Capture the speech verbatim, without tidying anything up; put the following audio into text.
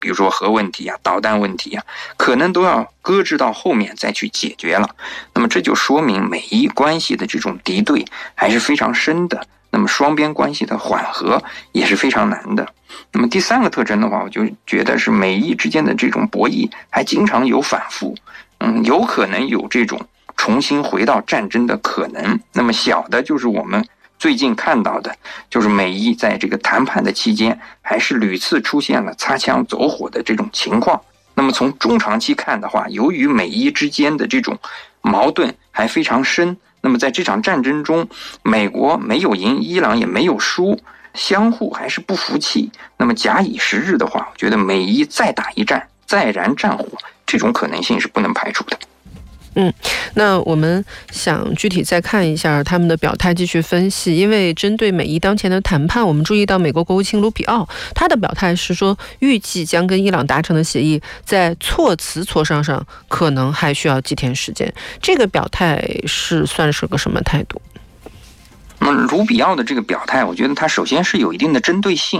比如说核问题啊、导弹问题啊，可能都要搁置到后面再去解决了。那么这就说明美伊关系的这种敌对还是非常深的，那么双边关系的缓和也是非常难的。那么第三个特征的话，我就觉得是美伊之间的这种博弈还经常有反复，嗯，有可能有这种重新回到战争的可能。那么小的就是我们最近看到的，就是美伊在这个谈判的期间，还是屡次出现了擦枪走火的这种情况。那么从中长期看的话，由于美伊之间的这种矛盾还非常深，那么在这场战争中，美国没有赢，伊朗也没有输，相互还是不服气。那么假以时日的话，我觉得美伊再打一战，再燃战火，这种可能性是不能排除的。 嗯，那我们想具体再看一下他们的表态，继续分析。因为针对美伊当前的谈判，我们注意到美国国务卿卢比奥他的表态是说，预计将跟伊朗达成的协议在措辞磋商上可能还需要几天时间。这个表态是算是个什么态度？ 那么卢比奥的这个表态，我觉得他首先是有一定的针对性。